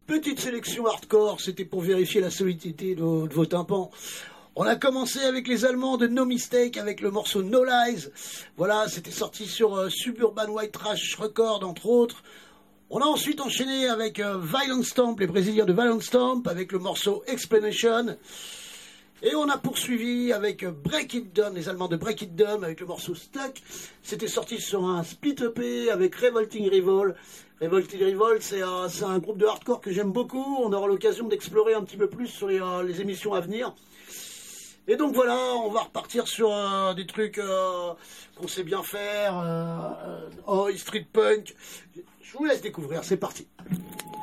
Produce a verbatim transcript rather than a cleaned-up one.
Petite sélection hardcore, c'était pour vérifier la solidité de, de vos tympans. On a commencé avec les Allemands de No Mistake avec le morceau No Lies. Voilà, c'était sorti sur euh, Suburban White Trash Record entre autres. On a ensuite enchaîné avec euh, Violent Stomp, les Brésiliens de Violent Stomp avec le morceau Explanation. Et on a poursuivi avec Break It Down, les Allemands de Break It Down avec le morceau Stuck. C'était sorti sur un split E P avec Revolting Revol. Revolting Revol, c'est un, c'est un groupe de hardcore que j'aime beaucoup. On aura l'occasion d'explorer un petit peu plus sur les, euh, les émissions à venir. Et donc voilà, on va repartir sur euh, des trucs euh, qu'on sait bien faire. Euh, euh, oh, street punk. Je vous laisse découvrir, c'est parti.